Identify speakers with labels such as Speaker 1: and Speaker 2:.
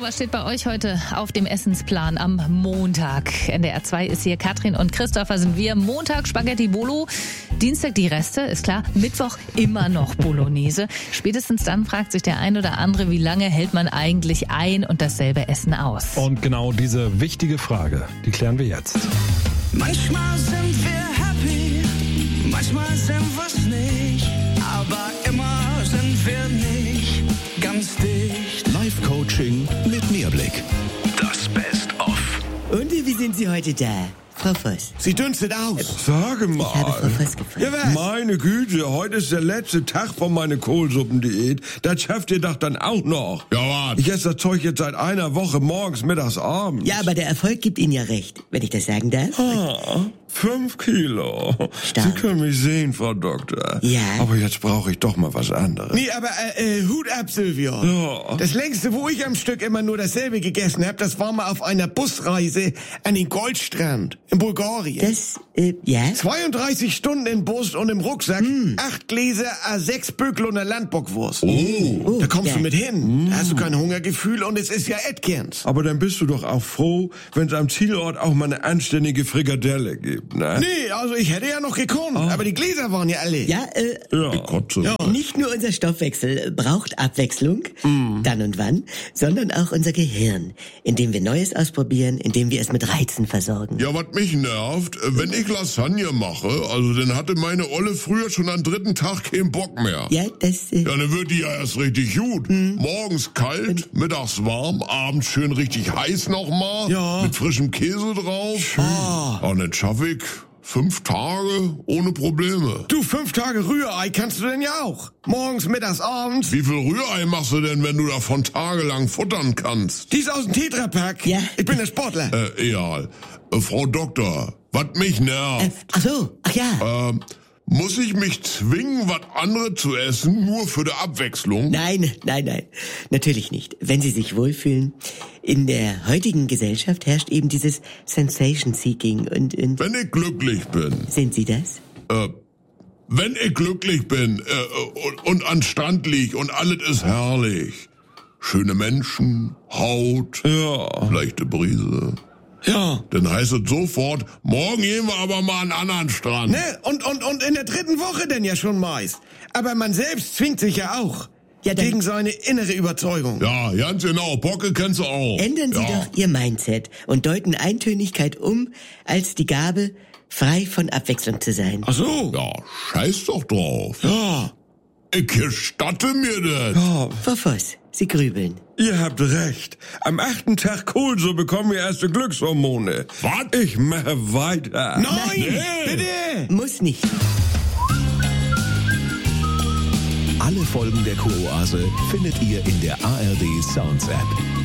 Speaker 1: was steht bei euch heute auf dem Essensplan am Montag? NDR 2 ist hier, Katrin und Christopher sind wir. Montag Spaghetti Bolo, Dienstag die Reste, ist klar. Mittwoch immer noch Bolognese. Spätestens dann fragt sich der ein oder andere, wie lange hält man eigentlich ein und dasselbe Essen aus?
Speaker 2: Und genau diese wichtige Frage, die klären wir jetzt.
Speaker 3: Manchmal sind wir happy, manchmal sind wir's nicht, aber immer sind wir nicht ganz dicht.
Speaker 4: Live-Coaching mit Mehrblick. Das Best-of.
Speaker 5: Und wie sind Sie heute da, Frau Voss?
Speaker 6: Sie dünstet aus.
Speaker 7: Sage
Speaker 5: Ich habe Frau
Speaker 7: mal.
Speaker 5: Voss gefragt.
Speaker 6: Ja, was?
Speaker 7: Meine Güte, heute ist der letzte Tag von meiner Kohlsuppendiät. Das schafft ihr doch dann auch noch.
Speaker 6: Ja, was?
Speaker 7: Ich esse das Zeug jetzt seit einer Woche morgens, mittags, abends.
Speaker 5: Ja, aber der Erfolg gibt Ihnen ja recht, wenn ich das sagen darf.
Speaker 7: 5 Kilo.
Speaker 5: Stark.
Speaker 7: Sie können mich sehen, Frau Doktor.
Speaker 5: Ja.
Speaker 7: Aber jetzt brauche ich doch mal was anderes.
Speaker 6: Nee, aber Hut ab, Silvio.
Speaker 7: Ja.
Speaker 6: Das längste, wo ich am Stück immer nur dasselbe gegessen habe, das war mal auf einer Busreise an den Goldstrand in Bulgarien.
Speaker 5: Das, ja?
Speaker 6: 32 Stunden im Bus und im Rucksack, 8 Gläser, 6 Böckel und eine Landbockwurst. Da kommst
Speaker 5: ja.
Speaker 6: du mit hin. Da hast du kein Hungergefühl und es ist ja Atkins.
Speaker 7: Aber dann bist du doch auch froh, wenn es am Zielort auch mal eine anständige Frikadelle gibt, ne?
Speaker 6: Nee, also ich hätte ja noch gekonnt, aber die Gläser waren ja alle.
Speaker 5: Ja,
Speaker 7: Ja. Kotze.
Speaker 5: nicht nur unser Stoffwechsel braucht Abwechslung, dann und wann, sondern auch unser Gehirn, indem wir Neues ausprobieren, indem wir es mit Reizen versorgen.
Speaker 8: Ja, was mich nervt, wenn ich Lasagne mache, also dann hatte meine Olle früher schon am 3. Tag keinen Bock mehr.
Speaker 5: Ja, das,
Speaker 8: Ja, dann wird die ja erst richtig gut. Morgens kalt, mittags warm, abends schön richtig heiß nochmal.
Speaker 6: Ja.
Speaker 8: Mit frischem Käse drauf. Und dann schaffe ich 5 Tage ohne Probleme.
Speaker 6: Du, 5 Tage Rührei kannst du denn ja auch. Morgens, mittags, abends.
Speaker 8: Wie viel Rührei machst du denn, wenn du davon tagelang futtern kannst?
Speaker 6: Die ist aus dem Tetrapack.
Speaker 5: Ja.
Speaker 6: Ich bin der Sportler.
Speaker 8: Egal. Frau Doktor, was mich nervt.
Speaker 5: ach so, ach ja.
Speaker 8: Muss ich mich zwingen, was anderes zu essen, nur für die Abwechslung?
Speaker 5: Nein, natürlich nicht. Wenn Sie sich wohlfühlen. In der heutigen Gesellschaft herrscht eben dieses Sensation-Seeking und
Speaker 8: Wenn ich glücklich bin,
Speaker 5: sind Sie das?
Speaker 8: wenn ich glücklich bin und an Strand lieg und alles ist herrlich. Schöne Menschen, Haut, leichte Brise.
Speaker 6: Ja.
Speaker 8: Dann heißt es sofort, morgen gehen wir aber mal an einen anderen Strand.
Speaker 6: Ne? Und in der 3. Woche denn ja schon meist. Aber man selbst zwingt sich ja auch.
Speaker 5: Ja, dann-
Speaker 6: gegen seine innere Überzeugung.
Speaker 8: Ja, ganz genau, Bocke kennst du auch.
Speaker 5: Ändern Sie doch Ihr Mindset und deuten Eintönigkeit um als die Gabe, frei von Abwechslung zu sein.
Speaker 6: Ach so.
Speaker 8: Ja, scheiß doch drauf.
Speaker 6: Ja.
Speaker 8: Ich gestatte mir das.
Speaker 5: Frau Voss, Sie grübeln.
Speaker 7: Ihr habt recht. Am 8. Tag Kohlsuppe bekommen wir erste Glückshormone.
Speaker 8: Was?
Speaker 7: Ich mache weiter.
Speaker 6: Nein, bitte.
Speaker 5: Muss nicht.
Speaker 4: Alle Folgen der Kuroase findet ihr in der ARD Sounds App.